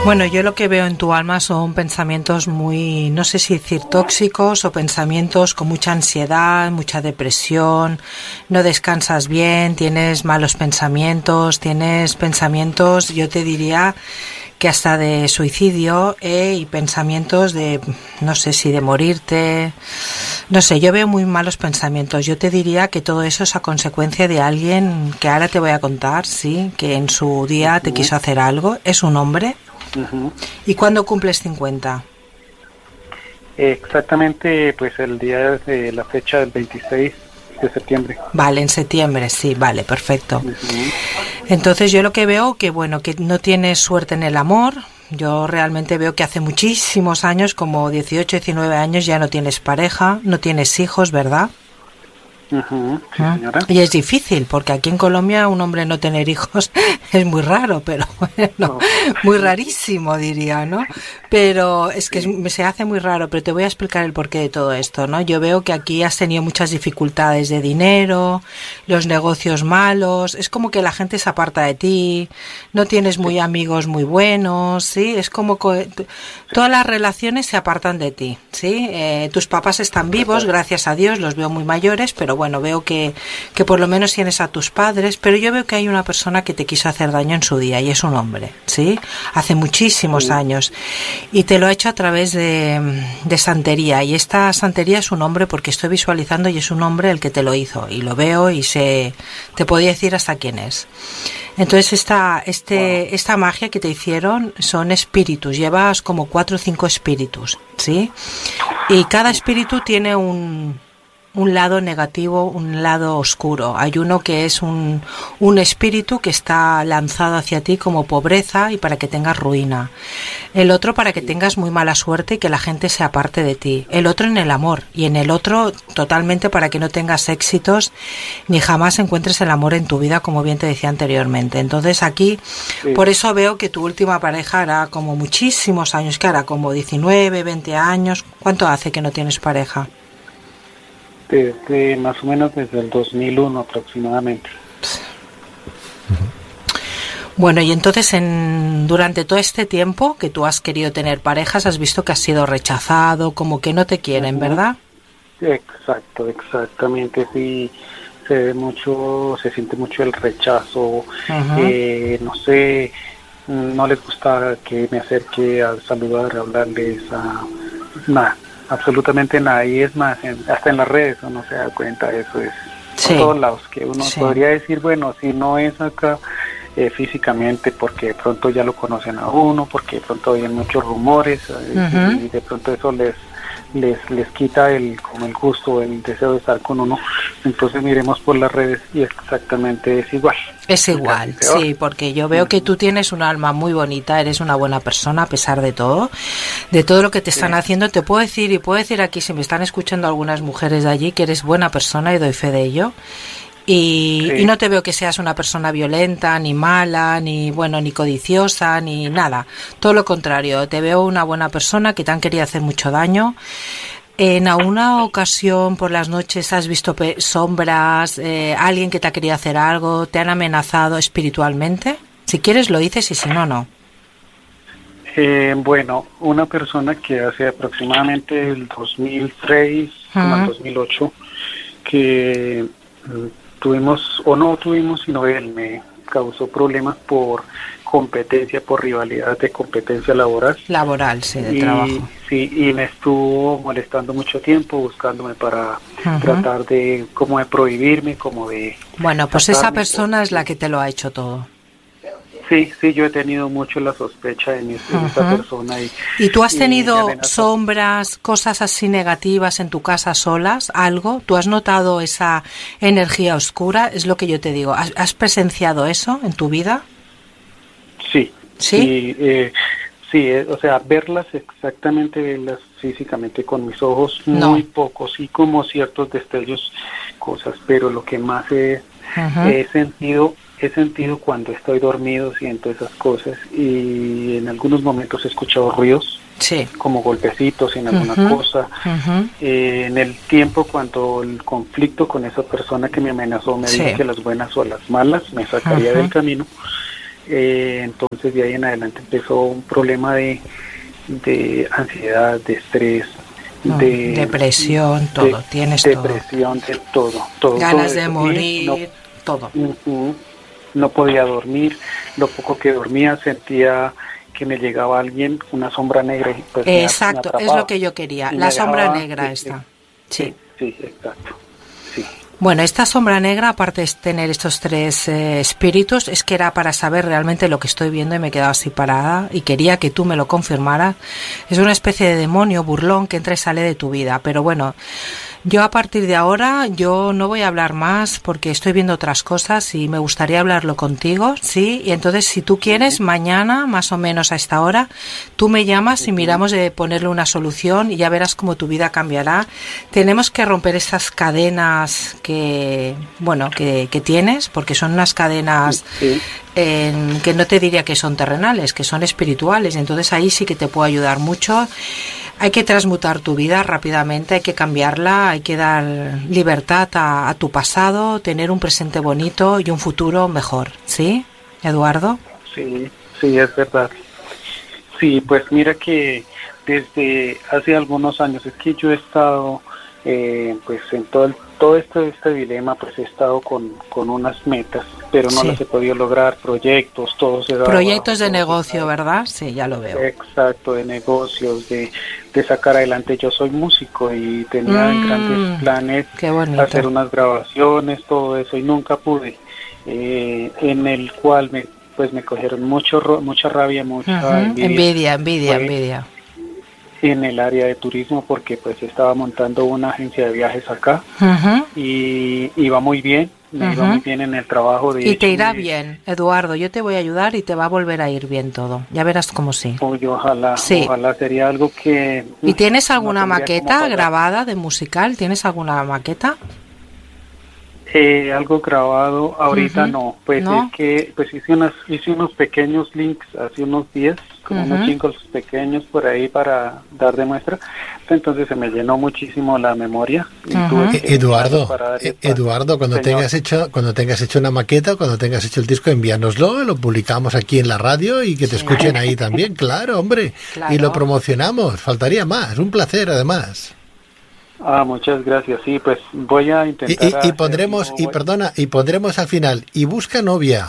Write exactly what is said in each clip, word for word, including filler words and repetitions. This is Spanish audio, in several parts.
Bueno, yo lo que veo en tu alma son pensamientos muy, no sé si decir tóxicos o pensamientos con mucha ansiedad, mucha depresión, no descansas bien, tienes malos pensamientos, tienes pensamientos, yo te diría que hasta de suicidio, ¿eh? Y pensamientos de, no sé si de morirte, no sé, yo veo muy malos pensamientos. Yo te diría que todo eso es a consecuencia de alguien que ahora te voy a contar, sí, que en su día te quiso hacer algo, es un hombre. Uh-huh. ¿Y cuándo cumples cincuenta? Exactamente, pues el día de la fecha del veintiséis de septiembre. Vale, en septiembre, sí, vale, perfecto. Uh-huh. Entonces yo lo que veo que, bueno, que no tienes suerte en el amor. Yo realmente veo que hace muchísimos años, como dieciocho, diecinueve años, ya no tienes pareja, no tienes hijos, ¿verdad? Uh-huh. Sí, señora. Y es difícil, porque aquí en Colombia un hombre no tener hijos es muy raro, pero bueno, no. Muy rarísimo diría, ¿no? Pero es que es, se hace muy raro, pero te voy a explicar el porqué de todo esto, ¿no? Yo veo que aquí has tenido muchas dificultades de dinero, los negocios malos, es como que la gente se aparta de ti, no tienes muy amigos muy buenos, ¿sí? Es como que todas las relaciones se apartan de ti, ¿sí? Eh, tus papás están vivos, gracias a Dios, los veo muy mayores, pero bueno, veo que, que por lo menos tienes a tus padres, pero yo veo que hay una persona que te quiso hacer daño en su día y es un hombre, ¿sí? Hace muchísimos sí. años y te lo ha hecho a través de, de santería y esta santería es un hombre porque estoy visualizando y es un hombre el que te lo hizo y lo veo y sé, te podría decir hasta quién es. Entonces esta, este, wow. esta magia que te hicieron son espíritus, llevas como cuatro o cinco espíritus, ¿sí? Y cada espíritu tiene un... un lado negativo, un lado oscuro. Hay uno que es un, un espíritu que está lanzado hacia ti como pobreza y para que tengas ruina. El otro para que tengas muy mala suerte y que la gente se aparte de ti. El otro en el amor y en el otro totalmente para que no tengas éxitos ni jamás encuentres el amor en tu vida, como bien te decía anteriormente. Entonces aquí, sí. por eso veo que tu última pareja hará como muchísimos años, que hará como diecinueve, veinte años. ¿Cuánto hace que no tienes pareja? Desde más o menos desde el dos mil uno aproximadamente. Bueno, y entonces en durante todo este tiempo que tú has querido tener parejas, has visto que has sido rechazado, como que no te quieren, uh-huh. ¿verdad? Exacto, exactamente, sí, se ve mucho, se siente mucho el rechazo, uh-huh. eh, no sé, no les gusta que me acerque a saludar, a hablarles, a nada. Absolutamente nada, y es más, en, hasta en las redes uno se da cuenta, eso es sí. por todos lados, que uno sí. podría decir, bueno, si no es acá eh, físicamente, porque de pronto ya lo conocen a uno, porque de pronto hay muchos rumores, uh-huh. y, y de pronto eso les les les quita el como el gusto, el deseo de estar con uno, entonces miremos por las redes y exactamente es igual. Es igual, sí, porque yo veo que tú tienes un alma muy bonita, eres una buena persona a pesar de todo, de todo lo que te están sí. haciendo. Te puedo decir, y puedo decir aquí, si me están escuchando algunas mujeres de allí, que eres buena persona y doy fe de ello. Y, sí. y no te veo que seas una persona violenta, ni mala, ni bueno, ni codiciosa, ni nada. Todo lo contrario, te veo una buena persona que te han querido hacer mucho daño. ¿En alguna ocasión por las noches has visto pe- sombras, eh, alguien que te ha querido hacer algo, te han amenazado espiritualmente? Si quieres lo dices y si no, no. Eh, bueno, una persona que hace aproximadamente el dos mil seis, uh-huh. como el dos mil ocho, que mm, tuvimos, o no tuvimos, sino él me causó problemas por competencia, por rivalidad de competencia laboral. Laboral, sí, de y, trabajo. Sí, y me estuvo molestando mucho tiempo, buscándome para uh-huh. tratar de, como de prohibirme, como de... Bueno, pues esa persona es la que te lo ha hecho todo. Sí, sí, yo he tenido mucho la sospecha de, mi, de uh-huh. esa persona. Y, ¿Y tú has tenido sombras, cosas así negativas en tu casa solas, algo? ¿Tú has notado esa energía oscura? Es lo que yo te digo. ¿Has, has presenciado eso en tu vida? Sí. ¿Sí? Sí, eh, sí eh, o sea, verlas exactamente, verlas físicamente con mis ojos, no. muy poco, sí, como ciertos destellos, cosas, pero lo que más he, uh-huh. he sentido... He sentido cuando estoy dormido, siento esas cosas y en algunos momentos he escuchado ruidos, sí. como golpecitos en alguna uh-huh. cosa. Uh-huh. Eh, en el tiempo cuando el conflicto con esa persona que me amenazó me sí. dijo que las buenas o las malas me sacaría uh-huh. del camino, Eh, entonces de ahí en adelante empezó un problema de, de ansiedad, de estrés, no, de depresión, todo, de, tienes depresión, todo. de todo, todo. Ganas todo de eso. morir, no, todo. Uh-huh, no podía dormir, lo poco que dormía sentía que me llegaba alguien, una sombra negra. Y pues exacto, me, me es lo que yo quería, la sombra dejaba, negra sí, esta. Sí, sí, sí, exacto. Sí. Bueno, esta sombra negra, aparte de tener estos tres eh, espíritus, es que era para saber realmente lo que estoy viendo y me he quedado así parada y quería que tú me lo confirmaras. Es una especie de demonio burlón que entra y sale de tu vida, pero bueno, yo a partir de ahora yo no voy a hablar más porque estoy viendo otras cosas y me gustaría hablarlo contigo, ¿sí? Y entonces si tú quieres, mañana, más o menos a esta hora, tú me llamas y miramos de ponerle una solución y ya verás cómo tu vida cambiará. Tenemos que romper estas cadenas que, bueno, que, que tienes, porque son unas cadenas sí. en, que no te diría que son terrenales, que son espirituales, entonces ahí sí que te puedo ayudar mucho. Hay que transmutar tu vida rápidamente, hay que cambiarla, hay que dar libertad a, a tu pasado, tener un presente bonito y un futuro mejor, ¿sí, Eduardo? Sí, sí, es verdad. Sí, pues mira que desde hace algunos años es que yo he estado, eh, pues en todo el, todo este, este dilema, pues he estado con, con unas metas, pero no sí. las he podido lograr, proyectos, todo se da Proyectos abajo, de negocio, ¿verdad? Sí, ya lo veo. Exacto, de negocios, de, de sacar adelante. Yo soy músico y tenía mm, grandes planes, qué bonito. Hacer unas grabaciones, todo eso, y nunca pude, eh, en el cual me, pues me cogieron mucho, mucha rabia, mucha uh-huh. envidia. Envidia, envidia, Fue envidia. En el área de turismo, porque pues estaba montando una agencia de viajes acá uh-huh. y iba muy bien, me uh-huh. iba muy bien en el trabajo. De y hecho, te irá me... bien, Eduardo, yo te voy a ayudar y te va a volver a ir bien todo, ya verás cómo sí. Oye, ojalá, sí. ojalá sería algo que... ¿Y tienes alguna no maqueta grabada de musical? ¿Tienes alguna maqueta? Eh, algo grabado, ahorita uh-huh. no, pues ¿No? es que pues hice, unas, hice unos pequeños links hace unos días, como uh-huh. unos jingles pequeños por ahí para dar de muestra, entonces se me llenó muchísimo la memoria. Y uh-huh. tuve que Eduardo, eh, Eduardo, cuando Señor. tengas hecho cuando tengas hecho una maqueta, cuando tengas hecho el disco, envíanoslo, lo publicamos aquí en la radio y que te sí. escuchen ahí también, claro, hombre, claro. y lo promocionamos, faltaría más, un placer además. Ah, muchas gracias. Sí, pues voy a intentar. Y, y, y pondremos, y perdona, y pondremos al final, y busca novia.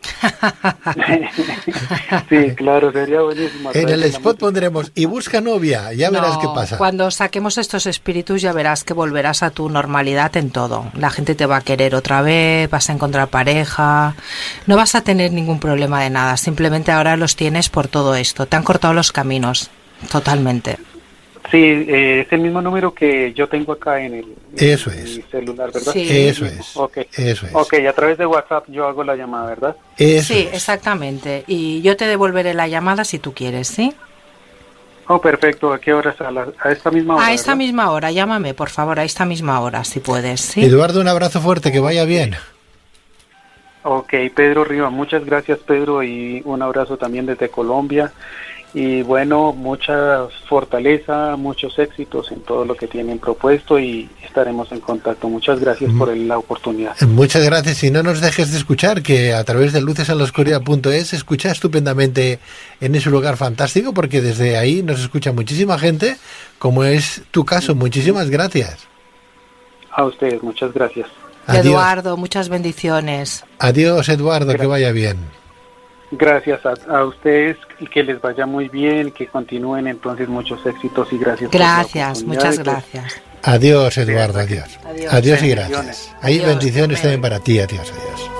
Sí, claro, sería buenísimo. En el spot pondremos, y busca novia, ya verás no, qué pasa. Cuando saquemos estos espíritus ya verás que volverás a tu normalidad en todo. La gente te va a querer otra vez, vas a encontrar pareja, no vas a tener ningún problema de nada, simplemente ahora los tienes por todo esto. Te han cortado los caminos, totalmente. Sí, eh, es el mismo número que yo tengo acá en el Eso en es. mi celular, ¿verdad? Sí. Eso es. Okay. Eso es. Ok, a través de WhatsApp yo hago la llamada, ¿verdad? Eso sí, es. exactamente. Y yo te devolveré la llamada si tú quieres, ¿sí? Oh, perfecto. ¿A qué hora? ¿A, la, a esta misma hora? A esta ¿verdad? misma hora. Llámame, por favor, a esta misma hora, si puedes, ¿sí? Eduardo, un abrazo fuerte, que vaya bien. Ok, Pedro Riva, muchas gracias, Pedro, y un abrazo también desde Colombia. Y bueno, mucha fortaleza, muchos éxitos en todo lo que tienen propuesto y estaremos en contacto. Muchas gracias por la oportunidad. Muchas gracias y no nos dejes de escuchar, que a través de luces en la oscuridad punto es se escucha estupendamente en ese lugar fantástico, porque desde ahí nos escucha muchísima gente, como es tu caso. Muchísimas gracias. A ustedes, muchas gracias. Adiós. Eduardo, muchas bendiciones. Adiós, Eduardo, gracias. Que vaya bien. Gracias a, a ustedes, que les vaya muy bien, que continúen entonces muchos éxitos y gracias. Gracias, muchas gracias. Adiós, Eduardo, adiós. Adiós, adiós y gracias. Ahí adiós, bendiciones también para ti, adiós, adiós.